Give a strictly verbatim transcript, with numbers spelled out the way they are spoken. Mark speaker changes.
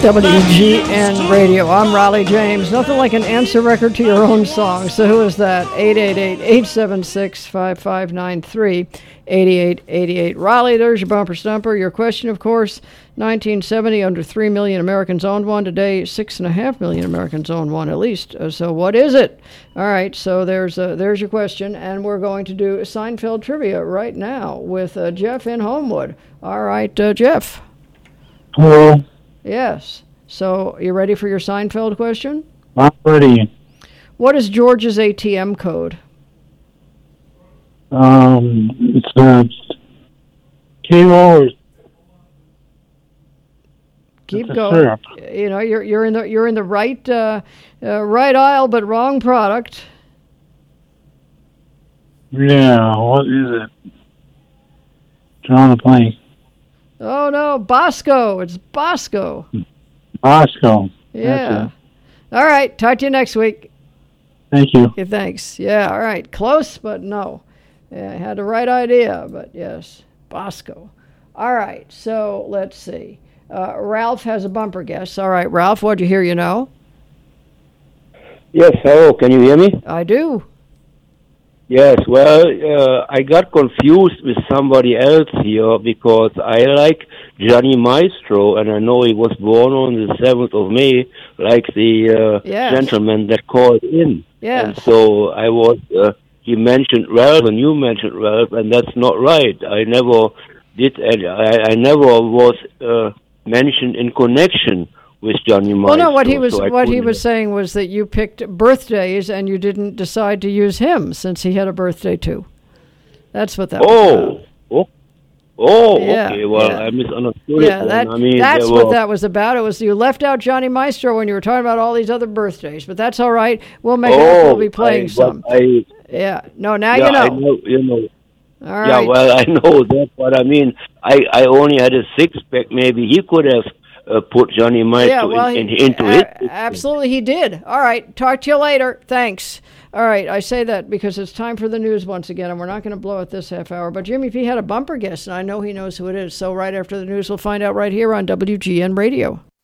Speaker 1: W G N Radio. I'm Riley James. Nothing like an answer record to your own song. So who is that? eight eight eight, eight seven six, five five nine three, eight eight eight eight. Riley, there's your bumper stumper. Your question, of course, nineteen seventy, under three million Americans owned one. Today, six point five million Americans own one at least. Uh, so what is it? All right, so there's uh, there's your question. And we're going to do Seinfeld trivia right now with uh, Jeff in Homewood. All right, uh, Jeff.
Speaker 2: Hello.
Speaker 1: Yes. So, you ready for your Seinfeld question?
Speaker 2: I'm ready.
Speaker 1: What is George's A T M code?
Speaker 2: Um, it's uh, Kilo.
Speaker 1: Keep going. You know, you're you're in the you're in the right uh, uh, right aisle, but wrong product.
Speaker 2: Yeah. What is it? Drawing a blank.
Speaker 1: Oh no, Bosco! It's Bosco.
Speaker 2: Bosco.
Speaker 1: Yeah. All right. Talk to you next week.
Speaker 2: Thank you.
Speaker 1: Okay, thanks. Yeah. All right. Close, but no. Yeah, I had the right idea, but yes, Bosco. All right. So let's see. Uh, Ralph has a bumper guess. All right, Ralph. What'd you hear? You know?
Speaker 3: Yes. Hello. Can you hear me?
Speaker 1: I do.
Speaker 3: Yes, well, uh, I got confused with somebody else here because I like Johnny Maestro, and I know he was born on the seventh of May, like the uh,
Speaker 1: yes.
Speaker 3: gentleman that called in.
Speaker 1: Yes.
Speaker 3: And so I was, uh, he mentioned Ralph, and you mentioned Ralph, and that's not right. I never did, I, I never was uh, mentioned in connection with Johnny Maestro.
Speaker 1: Well, no, what he was
Speaker 3: so
Speaker 1: what he was saying was that you picked birthdays and you didn't decide to use him since he had a birthday too. That's what that
Speaker 3: oh.
Speaker 1: was.
Speaker 3: Oh, oh,
Speaker 1: yeah,
Speaker 3: okay. Well,
Speaker 1: yeah.
Speaker 3: I misunderstood
Speaker 1: yeah,
Speaker 3: it.
Speaker 1: That,
Speaker 3: I mean,
Speaker 1: that's
Speaker 3: were...
Speaker 1: what that was about. It was you left out Johnny Maestro when you were talking about all these other birthdays, but that's all right. We'll make
Speaker 3: oh,
Speaker 1: it up. We'll be playing
Speaker 3: I,
Speaker 1: some.
Speaker 3: I,
Speaker 1: yeah. No, now
Speaker 3: yeah,
Speaker 1: you know.
Speaker 3: I know. You know.
Speaker 1: All right.
Speaker 3: Yeah, well, I know that, but I mean, I, I only had a six pack. Maybe he could have. Uh, put Johnny Maestro
Speaker 1: yeah, well,
Speaker 3: in, in,
Speaker 1: he,
Speaker 3: into
Speaker 1: a-
Speaker 3: it.
Speaker 1: Absolutely, he did. All right, talk to you later. Thanks. All right, I say that because it's time for the news once again, and we're not going to blow it this half hour. But Jimmy P had a bumper guest, and I know he knows who it is. So right after the news, we'll find out right here on W G N Radio.